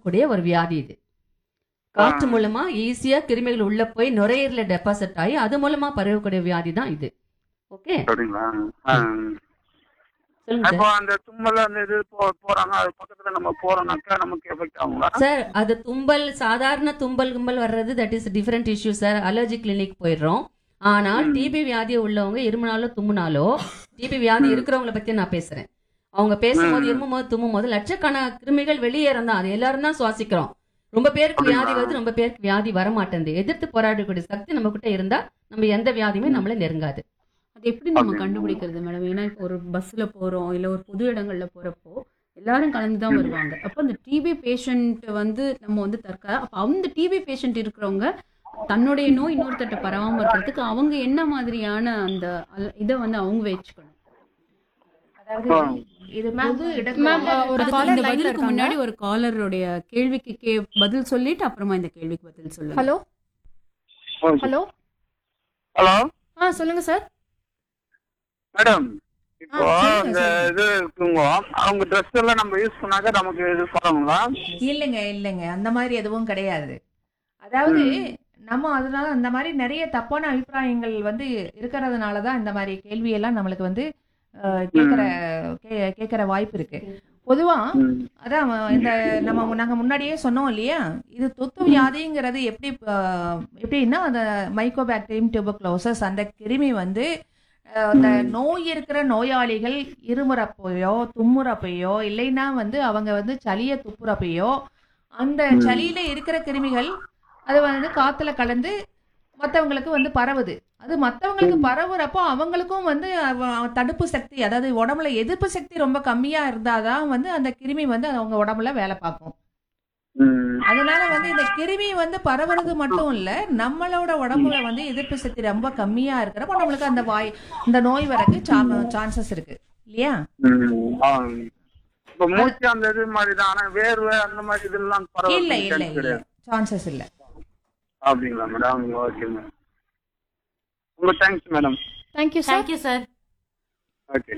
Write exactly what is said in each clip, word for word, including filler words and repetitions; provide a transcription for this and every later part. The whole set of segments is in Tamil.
பரவக்கூடிய ஒரு வியாதி இது. காற்று மூலமா ஈஸியா கிருமிகள் உள்ள போய் நுரையீரல டெபாசிட் ஆகி அது மூலமா பரவக்கூடிய வியாதி தான் இது. ஓகே, அப்படிங்களா? சொல்லுங்க இப்போ சார். அந்த தும்மல் அந்த இது போ- போறாங்க, அது பக்கத்துல நம்ம போறோம்னாக்கா நமக்கு எஃபெக்ட் ஆகுங்களா? சார் அது தும்பல், சாதாரண தும்பல் கும்பல் வர்றது that is different issue sir. Allergy clinic போயிடுறோம். ஆனால் டிபி வியாதி உள்ளவங்க இருமுனாலோ தும்முனாலோ, டிபி வியாதி இருக்கிறவங்கள பத்தி நான் பேசுறேன். அவங்க பேசும்போது இருமும் போது தும்மும் போது லட்சக்கணக்கான கிருமிகள் வெளியேறும் தான். அது எல்லாரும் தான் சுவாசிக்கிறோம். ரொம்ப பேருக்கு வியாதி வருது, ரொம்ப பேருக்கு வியாதி வரமாட்டேங்குது. எதிர்த்து போராடக்கூடிய சக்தி நம்ம கிட்ட இருந்தா நம்ம எந்த வியாதியுமே நம்மள நெருங்காது. அது எப்படி நம்ம கண்டுபிடிக்கிறது மேடம்? ஏன்னா இப்போ ஒரு பஸ்ல போறோம், இல்ல ஒரு பொது இடங்கள்ல போறப்போ எல்லாரும் கலந்து தான் வருவாங்க. அப்போ அந்த டிபி பேஷண்ட் வந்து நம்ம வந்து தற்க அப்போ அந்த டிபி பேஷண்ட் இருக்கிறவங்க தன்னுடைய நோய் இன்னொருத்தட்ட பரவாம இருக்கிறதுக்கு அவங்க என்ன மாதிரியான அந்த அல்- இதை வந்து அவங்க வச்சுக்கணும்? அதாவது இது பொது இடத்துல மேம் ஒரு அதுக்கு காலர் இந்த லைன்ல பதிலுக்கு இருக்காங்க. முன்னாடி ஒரு காலருடைய கேள்விக்கு கே பதில் சொல்லிட்டு அப்புறமா இந்த கேள்விக்கு பதில் சொல்லுங்க. ஹலோ ஹலோ ஹலோ ஆ சொல்லுங்க சார். மேடம், இப்போ ஆ, சொல்லுங்க, இந்த இது இருக்குங்க, அவங்க ட்ரெஸ் எல்லாம் நம்ம யூஸ் பண்ணாக்க நமக்கு இது போறாங்களா? இல்லைங்க இல்லைங்க அந்த மாதிரி எதுவும் கிடையாது. அதாவது நம்ம அதனால அந்த மாதிரி நிறைய தப்பான அபிப்பிராயங்கள் வந்து இருக்கிறதுனால தான் இந்த மாதிரி கேள்வியெல்லாம் நம்மளுக்கு வந்து அஹ், கேட்கிற கே- கேட்கிற வாய்ப்பு இருக்கு. பொதுவா அதான் இந்த நம்ம நாங்க முன்னாடியே சொன்னோம் இல்லையா, இது தொத்து வியாதிங்கிறது எப்படி அஹ், எப்படின்னா அந்த மைக்கோபாக்டீரியம் டியூபர்குலோசஸ் அந்த கிருமி வந்து அஹ், அந்த நோய் இருக்கிற நோயாளிகள் இருமுறப்பையோ தும்முறப்பையோ இல்லைன்னா வந்து அவங்க வந்து சளிய துப்புறப்பையோ அந்த சளியில இருக்கிற கிருமிகள் அது வந்து காத்துல கலந்து மற்றவங்களுக்கு வந்து பரவுது. அது மற்றவங்களுக்கு பரவுறப்போ அவங்களுக்கும் வந்து அவ- தடுப்பு சக்தி, அதாவது உடம்புல எதிர்ப்பு சக்தி ரொம்ப கம்மியா இருந்தாதான் வந்து அந்த கிருமி வந்து அவங்க உடம்புல வேலை பார்க்கும். ம். அதனால வந்து இந்த கிருமி வந்து பரவுறது மட்டும் இல்ல, நம்மளோட உடம்புல வந்து எதிர்ப்பு சக்தி ரொம்ப கம்மியா இருக்கிறப்போ நம்மளுக்கு அந்த வாய் இந்த நோய் வரக்கு சான்சஸ் இருக்கு இல்லையா? ம். ஆ. இப்ப மூச்சு அந்த இது மாதிரி தான், ஆனா வேர்வை அந்த மாதிரி இதெல்லாம் இல்ல இல்ல பரவாயில்ல இல்ல கிடையாது. சான்சஸ் இல்ல. அப்படிங்களா மேடம்? ஓகே மேடம், ரொம்ப thanks madam. Thank you sir. Thank you sir. Okay.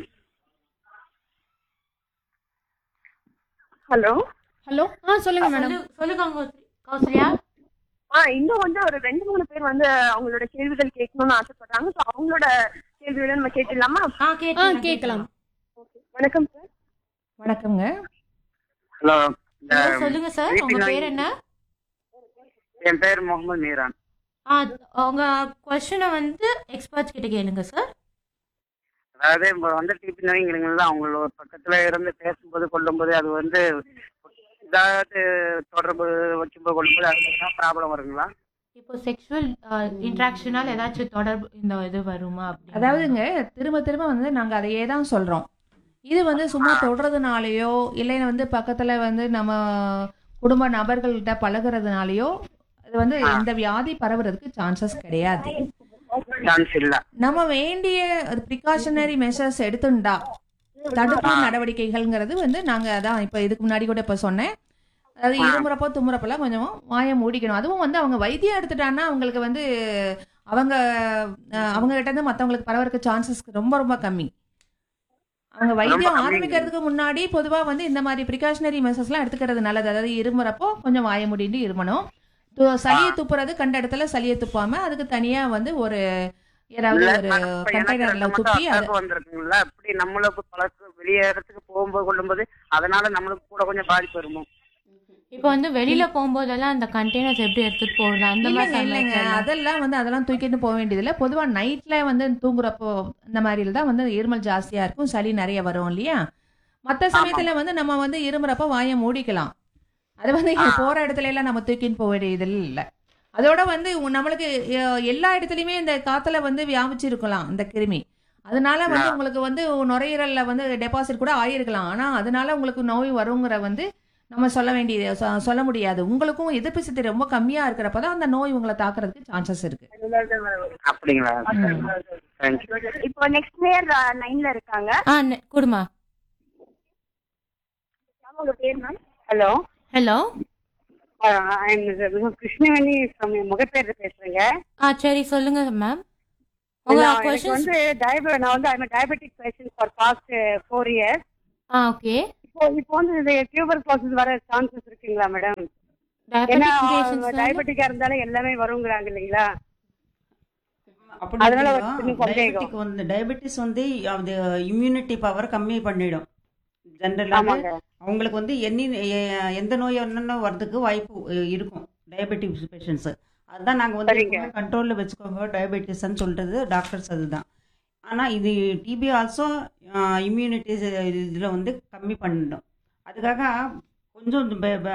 Hello hello ஆ சொல்லுங்க மேடம். சொல்லுங்க கௌசல்யா. ஆ இன்னும் வந்து ஒரு ரெண்டு மூணு பேர் வந்து அவங்களோட கேள்விகள் கேட்கணும்னு ஆசைப்படுறாங்க. ஸோ அவங்களோட கேள்விகளை நம்ம கேட்டுடலாமா? ஆ கேட்கலாம். ஓகே, வணக்கம் சார். வணக்கம்ங்க. ஹலோ, சொல்லுங்க சார், உங்க பேர் என்ன? என் பேர் முகமது மீரான். ஆ, உங்க கொஸ்டினை வந்து எக்ஸ்பர்ட்ஸ் கிட்ட கேளுங்க சார். அதாவது இப்போ வந்து டிபி நோய்ங்கிறீங்களா, அவங்களோட பக்கத்துல இருந்து பேசும்போது கொள்ளும்போது அது வந்து ஏதாவது தொடர்பு வைக்கும்போது கொள்ளும்போது அது ஏதாவது ப்ராப்ளம் வருங்களா? இப்போ செக்ஷுவல் இன்ட்ராக்ஷனால் ஏதாச்சும் தொடர்பு இந்த இது வருமா? அதாவதுங்க திரும்ப திரும்ப வந்து நாங்க அதையே தான் சொல்றோம். இது வந்து சும்மா தொடுறதுனாலயோ இல்லைன்னா வந்து பக்கத்துல வந்து நம்ம குடும்ப நபர்கள்கிட்ட பழகுறதுனாலயோ அது வந்து இந்த வியாதி பரவுறதுக்கு சான்சஸ் கிடையாது. சான்ஸ் இல்ல. நம்ம வேண்டிய ப்ரிகாஷனரி மெஷர்ஸ் எடுத்துண்டா தடுப்பு நடவடிக்கைகள்ங்கிறது வந்து நாங்க அதான் இப்ப இதுக்கு முன்னாடி கூட இப்ப சொன்னேன். அதாவது இருமுறப்போ தும்முறப்பெல்லாம் கொஞ்சம் வாயை மூடிக்கணும். அதுவும் வந்து அவங்க வைத்தியம் எடுத்துட்டான்னா அவங்களுக்கு வந்து அவங்க அஹ், அவங்க கிட்ட இருந்து மற்றவங்களுக்கு பரவறதுக்கு சான்சஸ் ரொம்ப ரொம்ப கம்மி. அவங்க வைத்தியம் ஆரம்பிக்கிறதுக்கு முன்னாடி பொதுவா வந்து இந்த மாதிரி ப்ரிகாஷனரி மெஷர்ஸ்லாம் எடுத்துக்கிறது நல்லது. அதாவது இருமுறப்போ கொஞ்சம் வாயை மூடிட்டு இருமணும். து- சளியை துப்புறது கண்ட இடத்துல சளியை துப்பாம அதுக்கு தனியா வந்து ஒரு ஏதாவது இல்ல, ஒரு இப்ப எனக்கு கண்டெய்னர்ல ரெண்டு துப்பி மட்டும் அது அட்டாக் வந்திருக்குங்களா, அப்படி நம்மளுக்கு பழக்க வெளியே இடத்துக்கு போகும்போது கொள்ளும்போது அதனால நம்மளுக்கு கூட கொஞ்சம் பாதிப்பு வருமோ? இப்போ வந்து வெளியில போகும்போதெல்லாம் அந்த கண்டெய்னர்ஸ் எப்படி எடுத்துட்டு போகலாம் அந்த இல்லைங்க மாதிரி இல்லைங்க சமயத்துல- அதெல்லாம் வந்து அதெல்லாம் தூக்கிட்டு போக வேண்டியதில்லை. பொதுவா நைட்ல வந்து தூங்குறப்போ இந்த மாதிரில தான் வந்து இருமல் ஜாஸ்தியா இருக்கும், சளி நிறைய வரும் இல்லையா? மற்ற சமயத்துல வந்து நம்ம வந்து இருமுறப்ப வாயை மூடிக்கலாம். அது வந்து இங்க போற இடத்துல எல்லாம் நம்ம தூக்கிட்டு போக வேண்டியது இல்லை. அதோட வந்து உ- நம்மளுக்கு அஹ், எல்லா இடத்துலயுமே இந்த காத்துல வந்து வியாபிச்சு இருக்கலாம் இந்த கிருமி. அதனால வந்து உங்களுக்கு வந்து நுரையீரல்ல வந்து டெபாசிட் கூட ஆயிருக்கலாம். ஆனா அதனால உங்களுக்கு நோய் வருங்கிற வந்து நம்ம சொல்ல வேண்டியது சொ- சொல்ல முடியாது. உங்களுக்கும் எதிர்ப்பு சக்தி ரொம்ப கம்மியா இருக்கிறப்பதான் அந்த நோய் உங்களை தாக்குறதுக்கு சான்சஸ் இருக்கு. அப்படிங்களா? தேங்க்யூ. இப்போ நெக்ஸ்ட் நேர் லைன்ல இருக்காங்க. ஆ நெ- குடுமா. அவங்க பேர் ma'am? Hello hello. Krishnaveni Mogappair பேசுறேங்க. ஆ சரி சொல்லுங்க மேம். உங்க நான் எனக்கு கொஸ்டின்ஸ். வந்து டயபெ நான் வந்து I'm diabetic patient for past four years. Ah okay. இப்போ இப்போ வந்து இது டியூபர் க்ளோசிஸ் வர சான்சஸ் இருக்குங்களா மேடம்? ஏன்னா டயபெட்டிக்கா இருந்தாலும் எல்லாமே வருங்கிறாங்க இல்லைங்களா? அப்படி அதனால இல்லையா? ஒரு சின்ன சந்தேகம். டயபெட்டிக் வந்து டயபெட்டிஸ் வந்து அது இம்யூனிட்டி பவர் கம்மி பண்ணிடும். ஜென்ரலாகவே ஆமாங்க. அவங்களுக்கு வந்து எண்ணி எ- எந்த நோய் என்னென்ன வர்றதுக்கு வாய்ப்பு அஹ், இருக்கும் டயபெட்டிக் பேஷண்ட்ஸு. அதுதான் நாங்கள் வந்து சரிங்க. கண்ட்ரோலில் வச்சுக்கோங்க டயபெட்டிஸ்ன்னு சொல்கிறது டாக்டர்ஸ் அதுதான். ஆனால் இது டிபி ஆல்சோ இம்யூனிட்டி இதில் வந்து கம்மி பண்ணிடும். அதுக்காக கொஞ்சம்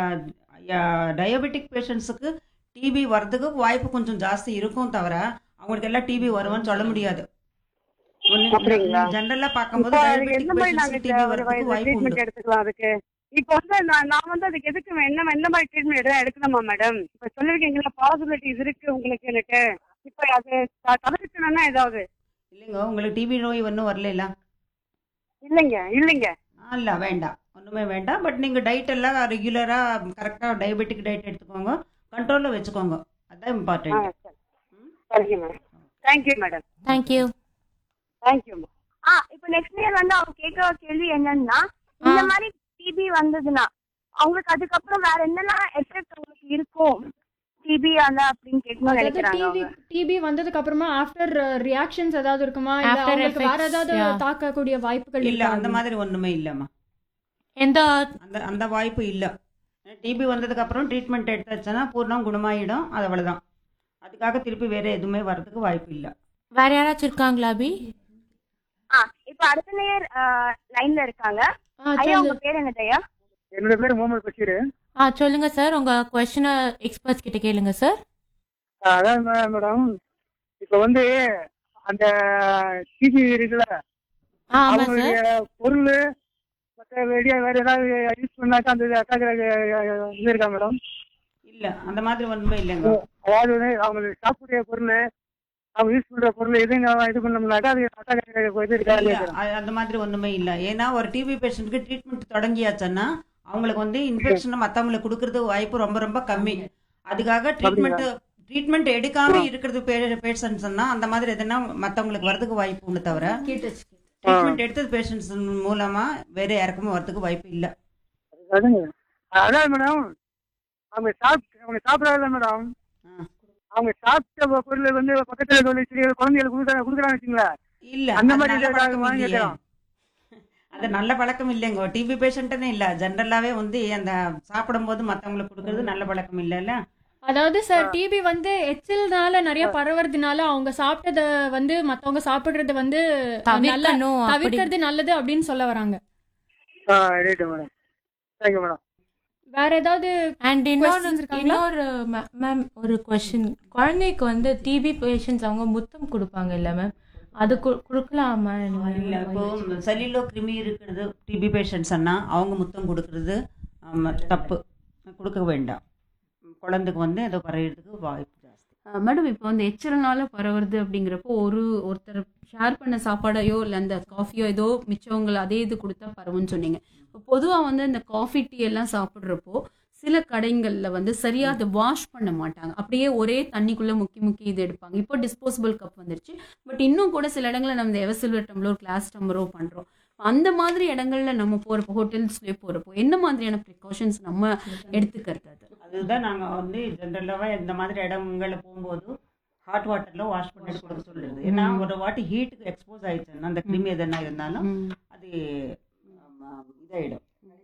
டயபெட்டிக் பேஷண்ட்ஸுக்கு டிபி வர்றதுக்கு வாய்ப்பு கொஞ்சம் ஜாஸ்தி இருக்கும் தவிர அவங்களுக்கு எல்லாம் டிபி வரும்னு சொல்ல முடியாது. அப்படிங்களா? ஜென்ரலா பார்க்கும்போது இப்போ அதுக்கு டயபெட்டிக் எந்த மாதிரி நாங்க பேஷண்ட்ஸ்க்கு டிபி வர்றதுக்கு வாய்ப்பு உண்டு. ட்ரீட்மெண்ட் எடுத்துக்கலாம் அதுக்கு? இப்போ வந்து நான் நான் வந்து அதுக்கு எதுக்கு என்ன எந்த மாதிரி ட்ரீட்மெண்ட் எடுக்க எடுக்கணுமா மேடம்? இப்போ சொல்லிருக்கீங்களா பாசிபிலிட்டிஸ் இருக்கு உங்களுக்கு எனக்கு. இப்போ அது த- தவிர்க்கணும்னா ஏதாவது? இல்லைங்க, உங்களுக்கு டிபி நோய் ஒன்றும் வரல? இல்லைங்க இல்லைங்க. இல்லை, வேண்டாம், ஒன்றுமே வேண்டாம். பட் நீங்கள் டயட் எல்லாம் ரெகுலராக கரெக்டாக டயபெட்டிக் டயட் எடுத்துக்கோங்க, கண்ட்ரோலில் வச்சுக்கோங்க, அதுதான் ஆ இம்பார்ட்டன்ட். சரி. சரிங்க madam. Thank you madam. Thank you. Thank you ma'am. ஆ இப்போ நெக்ஸ்ட் இயர் வந்து அவங்க கேட்குற கேள்வி என்னன்னா, இந்த மாதிரி டிபி வந்ததுன்னா அவங்களுக்கு அதுக்கப்புறம் வேற என்னெல்லாம் எஃபெக்ட் அவங்களுக்கு இருக்கும் டிபி அந்த அப்படின்னு கேட்கணும்னு அதாவது நினைக்கிறாங்க டிபி அவங்க. டிபி வந்ததுக்கு அப்புறமா ஆஃப்டர் ரியாக்ஷன்ஸ் ஏதாவது இருக்குமா, இல்ல After அவங்களுக்கு வேற effects, ஏதாவது yeah. தாக்கக்கூடிய வாய்ப்புகள் இல்லை, இருக்கா? அந்த மாதிரி ஒன்றுமே இல்லைம்மா. எந்த அந்த அந்த வாய்ப்பு இல்லை. டிபி வந்ததுக்கப்புறம் ட்ரீட்மெண்ட் எடுத்தாச்சுன்னா பூர்ணம் குணமாயிடும், அது அவ்வளோதான். அதுக்காக திருப்பி வேறு எதுவுமே வர்றதுக்கு வாய்ப்பு இல்லை. வேற யாராச்சும் இருக்காங்களா அபி? ஆ இப்போ அடுத்த நேயர் லைன்ல இருக்காங்க. ஆ, ஐயா சொல்லு. உங்க பேர் என்னது ஐயா? என்னோட பேர் முகமது பஷீர். ஆ சொல்லுங்க சார், உங்க கொஸ்டினை எக்ஸ்பர்ட்ஸ் கிட்ட கேளுங்க சார். அதான் மேடம், இப்போ வந்து அந்த டிபி இருக்குல்ல, ஆ ஆமா சார். அவங்களுடைய பொருள் மற்ற வெளியே வேற ஏதாவது யூஸ் பண்ணாக்கா அந்த அட்டாக் இது இருக்கா மேடம்? இல்லை, அந்த மாதிரி ஒன்றுமே இல்லைங்க. அதாவது வந்து அவங்க சாப்பிட்ற பொருள் அவங்க யூஸ் பண்ற பொருள் எதுங்க இது பண்ணோம்னாக்கா அது அட்டாக் இது இருக்கா? இல்ல, அ- அந்த மாதிரி ஒன்றுமே இல்லை. ஏன்னா ஒரு டிபி பேஷண்ட்டுக்கு ட்ரீட்மெண்ட் தொடங்கியாச்சுன்னா அவங்களுக்கு வந்து இன்ஃபெக்ஷனை மற்றவங்களுக்கு கொடுக்கறது வாய்ப்பு ரொம்ப ரொம்ப கம்மி. அதுக்காக ட்ரீட்மெண்ட் ட்ரீட்மெண்ட் எடுக்காம இருக்கிறது பேஷண்ட்ஸ்னா அந்த மாதிரி எதுனா மற்றவங்களுக்கு வரதுக்கு வாய்ப்பு உண்டு தவிர கேட்டுச்சு. ட்ரீட்மெண்ட் எடுத்தது பேஷண்ட்ஸ் மூலமா வேற யாருக்குமே வரதுக்கு வாய்ப்பு இல்லை. அதுங்க. அதான் மேடம், அவங்க சாப்பிட்டு அவங்க சாப்பிடாத மேடம், அவங்க சாப்பிட்ட பொருள் வந்து பக்கத்துல உள்ள சிறிய குழந்தைகளுக்கு கொடுக்குறாங்க கொடுக்குறாங்க வச்சுங்களா? இல்ல, அந்த அது மாதிரி நல்ல ஏதாவது பழக்கம் வாங்கி இல்லையே. வைக்கலாம். அது நல்ல பழக்கம் இல்லைங்க. டிபி பேஷண்ட்டுன்னு இல்லை, ஜென்ரலாவே வந்து அந்த சாப்பிடும் போது மற்றவங்களுக்கு கொடுக்கறது நல்ல பழக்கம் இல்லைல்ல. அதாவது சார் டிபி வந்து எச்சில்னால நிறைய பரவறதுனால அவங்க சாப்பிட்டத வந்து மத்தவங்க சாப்பிடுறது வந்து நல்ல தவிர்க்கணும் அப்படி. தவிர்க்கிறது நல்லது அப்படின்னு சொல்ல வராங்க. ஆ ரைட் மேடம். Thank you madam. வேற ஏதாவது அண்ட் இன்னொரு questions இருக்காங்களா? இன்னொரு மேம் ஒரு கொஸ்டின், குழந்தைக்கு வந்து டிபி பேஷண்ட்ஸ் அவங்க முத்தம் கொடுப்பாங்க இல்ல மேம், அது கு- கொடுக்கலாமா? இல்ல, இப்போ செல்லிலோ கிருமி இருக்கிறது டிபி பேஷண்ட்ஸ்னா அவங்க முத்தம் கொடுக்கறது ஆமா, தப்பு, கொடுக்க வேண்டாம். குழந்தைக்கு வந்து ஏதோ பரவுறதுக்கு வாய்ப்பு ஜாஸ்தி. மேடம் இப்போ வந்து எச்சல்னால பரவுறது அப்படிங்கிறப்போ ஒரு ஒருத்தர் ஷேர் பண்ண சாப்பாடையோ இல்லை அந்த காஃபியோ ஏதோ மிச்சவங்களை அதே இது கொடுத்தா பரவுன்னு சொன்னீங்க. இப்போ பொதுவாக வந்து இந்த காஃபி டீ எல்லாம் சாப்பிட்றப்போ சில கடைகளில் வந்து சரியாக அதை வாஷ் பண்ண மாட்டாங்க, அப்படியே ஒரே தண்ணிக்குள்ளே முக்கி முக்கி இது எடுப்பாங்க. இப்போ டிஸ்போசபிள் கப் வந்துருச்சு, பட் இன்னும் கூட சில இடங்களில் நம்ம இந்த எவசில்வர் டம்ளோ கிளாஸ் டம்ளரோ பண்ணுறோம். அந்த மாதிரி இடங்கள்ல நம்ம போகிறப்போ ஹோட்டல்ஸ்லேயே போகிறப்போ என்ன மாதிரியான ப்ரிகாஷன்ஸ் நம்ம எடுத்துக்கிறது? அது அதுதான் நாங்கள் வந்து ஜென்ரலாகவே இந்த மாதிரி இடங்களில் போகும்போது ஹாட் வாட்டரில் வாஷ் பண்ணிட்டு கொடுக்க சொல்லுறது. ஏன்னா ஒரு வாட்டி ஹீட்டுக்கு எக்ஸ்போஸ் ஆயிடுச்சுன்னா அந்த கிருமி எதுனா இருந்தாலும் அது ஆமா, இதாயிடும்.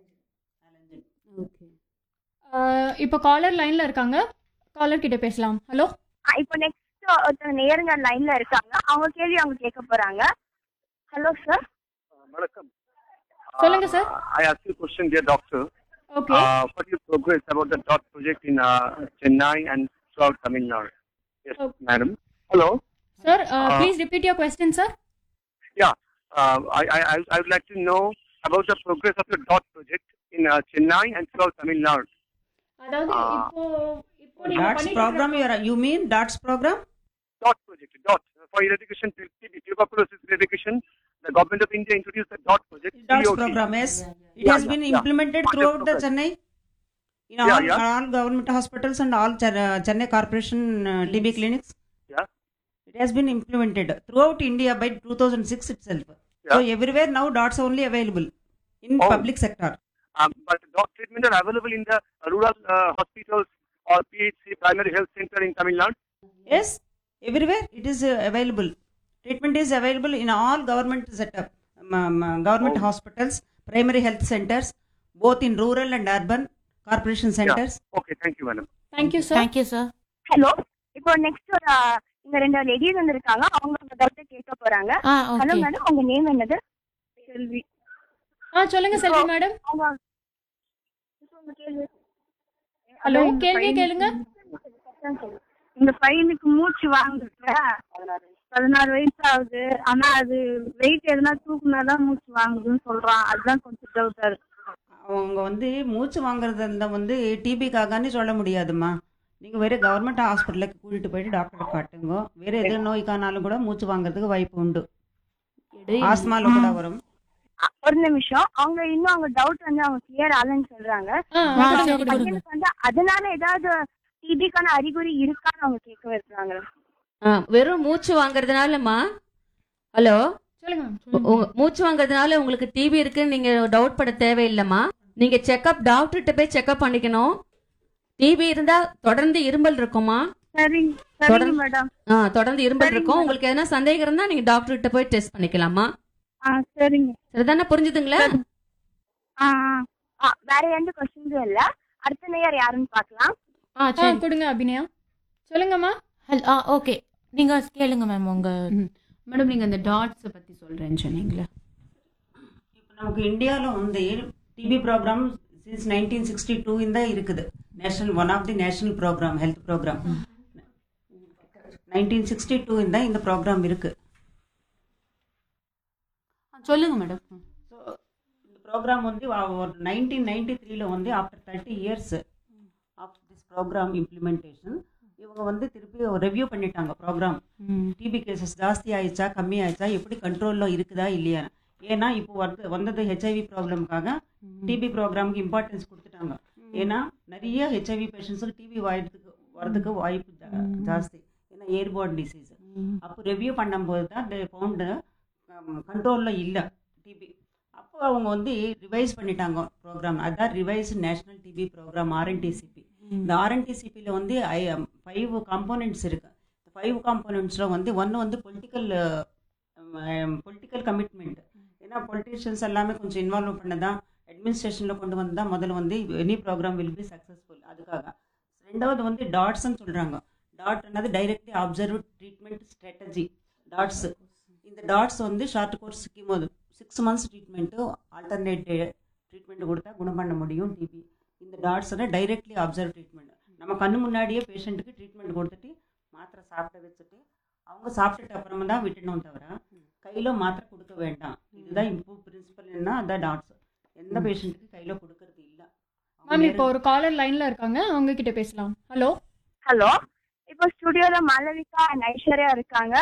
ஓகே. இப்போ காலர் லைன்ல இருக்காங்க, காலர் கிட்ட பேசலாம். ஹலோ. இப்போ நெக்ஸ்ட் ஒருத்தர் நேருங்க லைன்ல இருக்காங்க, அவங்க கேள்வி அவங்க கேட்க போறாங்க. Hello sir. வணக்கம். சொல்லுங்க sir. I ask you a question, dear doctor. Okay. Uh, what is progress about the DOT project in uh, Chennai and throughout Tamil Nadu? Yes, Okay. madam. Hello. Sir, uh, please repeat your question, sir. Yeah, uh, I, I I I would like to know about the progress of the DOT project in uh, Chennai and throughout Tamil Nadu. அதாவது Ah. இப்போ இப்போ நீங்க டாட்ஸ் பண்ணிட்டு program you mean dots program? DOT project, DOT for eradication, T B, tuberculosis eradication. The government of India introduced the DOT project. Dots T O T. program, yes. It Yeah, has yeah, been yeah. implemented Project throughout the program. Chennai, in Yeah, all, yeah. all government hospitals and all Ch- uh, Chennai Corporation uh, T B clinics. Yeah. It has been implemented throughout India by two thousand six itself. Yeah. So everywhere now dots are only available in Oh. public sector. Um, but dog treatment are available in the rural uh, hospitals or P H C, primary health center in Tamil Nadu. Yes, everywhere it is uh, available. Treatment is available in all government setup, um, uh, government Oh. hospitals, primary health centers, both in rural and urban corporation centers. Okay, thank you, madam. Thank you sir thank you sir. Hello, இப்போ நெக்ஸ்ட் ஒரு ஆ, இங்க ரெண்டு லேடிஸ் வந்திருக்காங்க. அவங்க உங்க டவுட் கேட்க போறாங்க. ஆ ஹலோ ஓகே. மேடம், உங்க நேம் என்னது? செல்வி. ஆ சொல்லுங்க செல்வி மேடம். அவங்க இப்போ உங்க கேள்வி. ஹலோ, அதான் இந்த கேள்வி பையனுக்கு- கேளுங்க. இந்த பையனுக்கு மூச்சு வாங்குது. பதினாறு வயசு ஆகுது. ஆனா அது வெயிட் எதுனா தூக்குனாதான் மூச்சு வாங்குதுன்னு சொல்றான். அதுதான் கொஞ்சம் டவுட்டா இருக்கு. அவங்க வந்து மூச்சு வாங்குறது அந்த வந்து டிபிக்காகன்னு சொல்ல முடியாதுமா. நீங்கள் வேறு கவர்மெண்ட் ஹாஸ்பிட்டலுக்கு கூட்டிகிட்டு போயிட்டு டாக்டரை காட்டுங்க. வேறு எது நோய்க்கானாலும் கூட மூச்சு வாங்குறதுக்கு வாய்ப்பு உண்டு. ஆஸ்மால கூட வரும். அ, ஒரு நிமிஷம். அவங்க இன்னும் அவங்க டவுட் வந்து அவங்க கிளியர் ஆகலன்னு சொல்றாங்க. ஆ ஆ, கொடுங்க, சரி, கொடுங்க. பையனுக்கு வந்து அதனால ஏதாவது டிபிக்கான அறிகுறி இருக்கான்னு அவங்க கேட்க இருக்காங்க. ஆ, வெறும் மூச்சு வாங்குறதுனாலம்மா, ஹலோ, சொல்லுங்க மேம். உ- உங்க- மூச்சு வாங்குறதுனால உங்களுக்கு டிபி இருக்குன்னு நீங்க டவுட் பட தேவையில்லைம்மா. நீங்க செக்அப் டாக்டர்கிட்ட போய் செக்அப் பண்ணிக்கணும். டிபி இருந்தா தொடர்ந்து இருமல் இருக்குமா? சரி சரிங்க தொடர்ந்து- மேடம். ஆ, தொடர்ந்து இருமல் சரிங்க இருக்கும். மேடம். உங்களுக்கு எதனா சந்தேகம் இருந்தா நீங்க டாக்டர்கிட்ட போய் டெஸ்ட் பண்ணிக்கலாமா? ஆ சரிங்க. சரிதானே, புரிஞ்சுதுங்களா? ஆ ஆ. ஆ, வேற எந்த கொஸ்டின்ஸும் இல்ல. அடுத்த நேயர் யாருன்னு பார்க்கலாம். ஆ ஆ சரி. கொடுங்க அபிநயா. சொல்லுங்கம்மா. ஹல் ஆ ஓகே. நீங்க கேளுங்க மேம் உங்க. மேடம் நீங்க அந்த டாட்ஸை பத்தி சொல்றேன்னு சொன்னீங்களா? இப்போ நமக்கு இந்தியாவில் வந்து DP program since nineteen sixty two இந்த இருக்குது. National one of the national program, health program. Nineteen sixty two இந்த இந்த ப்ரோக்ராம் இருக்கு. சொல்லுங்க மேடம். ஸோ இந்த ப்ரோக்ராம் வந்து வ- ஒரு நைன்டீன் நைன்டி த்ரீல வந்து after thirty years of this program implementation இவங்க வந்து திருப்பி ரிவ்யூ பண்ணிட்டாங்க ப்ரோக்ராம். டிபி கேசஸ் ஜாஸ்தி ஆயிடுச்சா கம்மி ஆயிடுச்சா, எப்படி கண்ட்ரோலில் இருக்குதா இல்லையா. ஏன்னா இப்போ வந்து வந்தது ஹெச்ஐவி ப்ராப்ளம்காக டிபி ப்ரோக்ராமுக்கு இம்பார்ட்டன்ஸ் கொடுத்துட்டாங்க. ஏன்னா நிறைய ஹெச்ஐவி பேஷண்ட்ஸுக்கு டிபி வாய்றதுக்கு வரதுக்கு வாய்ப்பு ஜா- ஜாஸ்தி. ஏன்னா ஏர்போர்ன் டிசீஸ். அப்போ ரிவ்யூ பண்ணும்போது தான் தே ஃபவுண்டு கண்ட்ரோலில் இல்லை டிபி. அப்போ அவங்க வந்து ரிவைஸ் பண்ணிட்டாங்க ப்ரோக்ராம். அதான் revise national DP program RNTCP. இந்த ஆர்என்டிசிபியில் வந்து ஐ ஃபைவ் காம்போனன்ட்ஸ் இருக்கு. ஃபைவ் காம்போனன்ட்ஸில் வந்து ஒன்று வந்து பொலிட்டிக்கல் பொலிட்டிக்கல் கமிட்மெண்ட். ஏன்னா பொலிட்டிஷியன்ஸ் எல்லாமே கொஞ்சம் இன்வால்வ் பண்ணதான் அட்மினிஸ்ட்ரேஷனில் கொண்டு வந்து தான் முதல்ல வந்து any program will be successful. அதுக்காக ரெண்டாவது வந்து டாட்ஸ்ன்னு சொல்கிறாங்க. டாட்ன்றது directly observe treatment strategy dots. இந்த டாட்ஸ் வந்து ஷார்ட் கோர்ஸ் ஸ்கீம் போது six months treatment alternate treatment கொடுத்தா குணம் பண்ண முடியும் டிபி. இந்த டாட்ஸ்னா டைரக்ட்லி அப்சர்வ் ட்ரீட்மெண்ட். நம்ம கண்ணு முன்னாடியே பேஷண்ட்டுக்கு ட்ரீட்மெண்ட் கொடுத்துட்டு மாத்திரை சாப்பிட வச்சுட்டு அவங்க சாப்பிட்டுட்டு அப்புறமா தான் விட்டுணும் தவிர கையில் மாத்திரை கொடுக்க வேண்டாம். இதுதான் இப்போ பிரின்சிபல். என்ன அதான் டாட்ஸ் எந்த பேஷண்ட்டுக்கு கையில் கொடுக்கறது இல்லை. மேம் இப்போ ஒரு காலர் லைன்ல இருக்காங்க, அவங்க கிட்ட பேசலாம். ஹலோ. ஹலோ, இப்போ ஸ்டுடியோல மாளவிகா அண்ட் ஐஸ்வர்யா இருக்காங்க.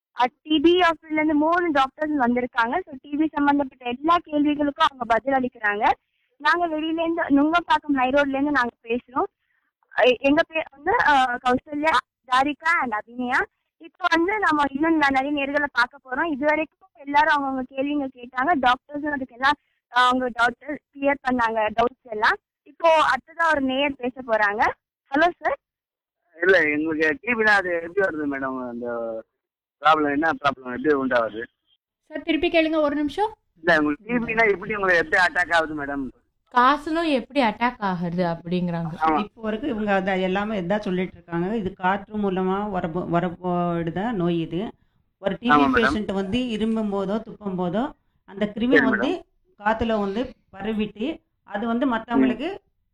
டிபி ஹாஸ்பிட்டல்ல இருந்து மூணு டாக்டர்ஸ் வந்திருக்காங்க. ஸோ டிபி சம்பந்தப்பட்ட எல்லா கேள்விகளுக்கும் அவங்க பதில் அளிக்கிறாங்க. நாங்க வெளியில இருந்து நுங்கப்பாக்கம் மைரோட்ல இருந்து நாங்க பேசுறோம். எ- எங்க பேர் வந்து அஹ், கௌசல்யா, தாரிகா அண்ட் அபிநயா. இப்போ வந்து நம்ம இன்னும் ந- நிறைய நேர்களை பார்க்க போறோம். இது வரைக்கும் எல்லாரும் அவங்கவுங்க கேள்விங்க கேட்டாங்க. டாக்டர்ஸும் அதுக்கு எல்லாம் அஹ், அவங்க டாக்டர் கிளியர் பண்ணாங்க டவுட்ஸ் எல்லாம். இப்போ அடுத்ததா ஒரு நேயர் பேச போறாங்க. Hello sir. இல்ல எங்களுக்கு டிபினா அது எப்படி வருது மேடம்? அந்த ப்ராப்ளம் என்ன ப்ராப்ளம் எப்படி உண்டாகுது? சார் திருப்பி கேளுங்க ஒரு நிமிஷம். இல்ல உங்களுக்கு டிபினா எப்படி உங்களுக்கு எப்படி அட்டாக் ஆகுது மேடம்? காசுலும் எப்படி அட்டாக் ஆகுது அப்படிங்கிறாங்க. ஆமா. இப்போ வரைக்கும் இவங்க அதை எல்லாமே எதாவது சொல்லிட்டு இருக்காங்க. இது காற்று மூலமா வர வரப்போடுத நோய் இது. ஒரு டிபி ஆமா, மேடம். பேஷண்ட் வந்து இருமும் போதோ துப்பும் போதோ அந்த கிருமி சரி, வந்து காத்துல வந்து பரவிட்டு அது வந்து மற்றவங்களுக்கு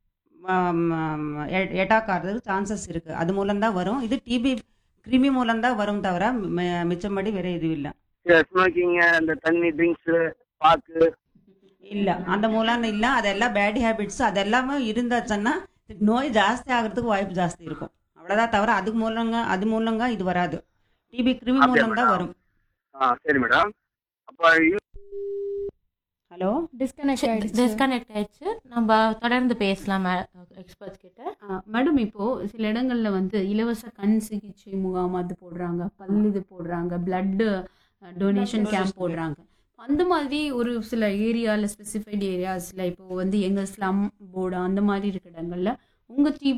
அட்டாக் ஆகிறதுக்கு சான்சஸ் இருக்கு. அது மூலம்தான் வரும். இது டிபி கிருமி மூலம்தான் வரும் தவிர மி- மிச்சம்படி வேற எதுவும் இல்லை. ஸ்மோக்கிங், அந்த தண்ணி ட்ரிங்க்ஸ், பாக்கு இல்லை அந்த மூலம் இல்லை. அதெல்லாம் பேட் ஹேபிட்ஸ் அதெல்லாமே இருந்தாச்சுன்னா நோய் ஜாஸ்தி ஆகிறதுக்கு வாய்ப்பு ஜாஸ்தி இருக்கும். அவ்வளோதான் தவிர அது மூலங்க அது மூலங்க இது வராது. டிபி கிருமி அப்படியா மூலம் தான் மேடம்? வரும். ஆ சரி மேடம். அப்போ ஹலோ டிஸ்கனெக்ட் ஆயிடுச்சு. டிஸ்கனெக்ட் ஆயிடுச்சு. நம்ம தொடர்ந்து பேசலாம் எக்ஸ்பர்ட்ஸ் கிட்ட. மேடம் இப்போ சில இடங்கள்ல வந்து இலவச கண் சிகிச்சை முகாம் அது போடுறாங்க, பல் இது போடுறாங்க, பிளட் டொனேஷன் கேம்ப் போடுறாங்க. அந்த மாதிரி ஒரு சில ஏரியாவில் ஸ்பெசிஃபைடு ஏரியாஸில் இப்போ வந்து எங்கள் ஸ்லம் போர்டு அந்த மாதிரி இருக்கிற இடங்கள்ல உங்கள் டிபி